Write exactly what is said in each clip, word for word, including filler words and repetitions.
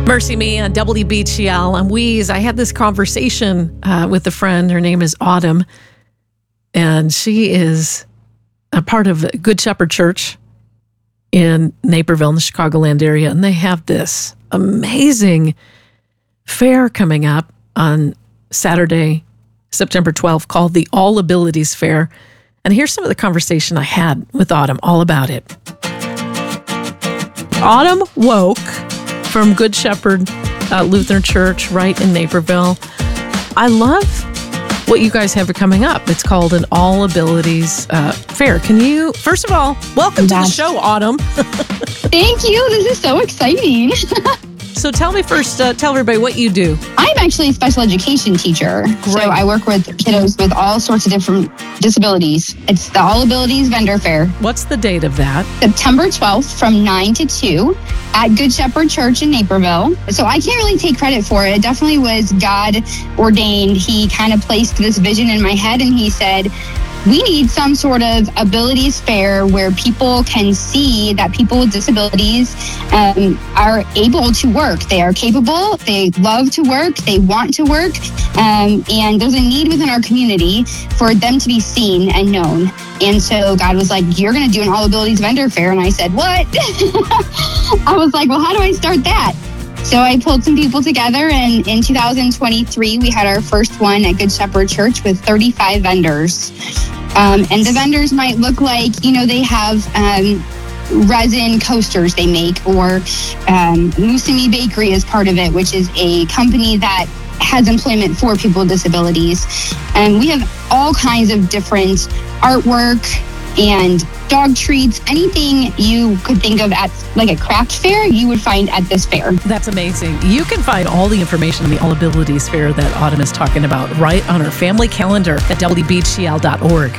Mercy Me on W B G L. I'm Wheeze. I had this conversation uh, with a friend. Her name is Autumn, and she is a part of Good Shepherd Church in Naperville in the Chicagoland area, and they have this amazing fair coming up on Saturday, September twelfth, called the All Abilities Fair. And here's some of the conversation I had with Autumn all about it. Autumn Woke from Good Shepherd uh, Lutheran Church right in Naperville. I love what you guys have coming up. It's called an All Abilities uh, Fair. Can you, first of all, welcome to the show, Autumn. Thank you. This is so exciting. So tell me first, uh, tell everybody what you do. I'm actually a special education teacher. Great. So I work with kiddos with all sorts of different disabilities. It's the All Abilities Vendor Fair. What's the date of that? September twelfth from nine to two at Good Shepherd Church in Naperville. So I can't really take credit for it. It definitely was God ordained. He kind of placed this vision in my head and he said, we need some sort of abilities fair where people can see that people with disabilities um, are able to work. They are capable, they love to work, they want to work, um, and there's a need within our community for them to be seen and known. And so God was like, you're going to do an all abilities vendor fair. And I said, what? I was like, well, how do I start that? So I pulled some people together, and in two thousand twenty-three, we had our first one at Good Shepherd Church with thirty-five vendors. Um, and the vendors might look like, you know, they have um, resin coasters they make, or um, Musimi Bakery is part of it, which is a company that has employment for people with disabilities. And we have all kinds of different artwork and dog treats, anything you could think of at like a craft fair, you would find at this fair. That's amazing. You can find all the information on the All Abilities Fair that Autumn is talking about right on our family calendar at W B G L dot org.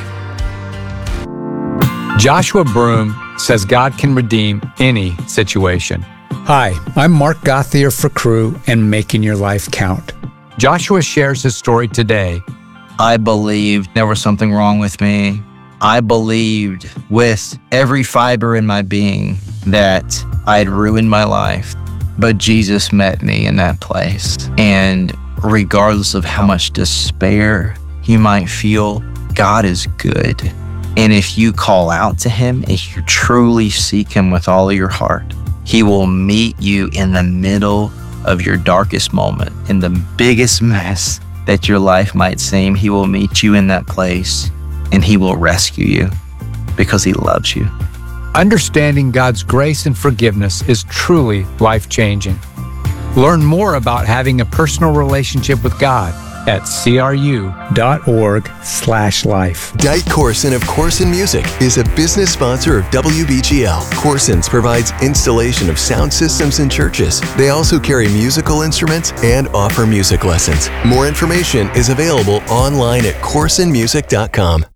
Joshua Broom says God can redeem any situation. Hi, I'm Mark Gothier for Crew and Making Your Life Count. Joshua shares his story today. I believed there was something wrong with me. I believed with every fiber in my being that I had ruined my life, but Jesus met me in that place. And regardless of how much despair you might feel, God is good. And if you call out to him, if you truly seek him with all of your heart, he will meet you in the middle of your darkest moment, in the biggest mess that your life might seem. He will meet you in that place. And he will rescue you because he loves you. Understanding God's grace and forgiveness is truly life-changing. Learn more about having a personal relationship with God at C R U dot org slash life. Dite Corson of Corson Music is a business sponsor of W B G L. Corson's provides installation of sound systems in churches. They also carry musical instruments and offer music lessons. More information is available online at corson music dot com.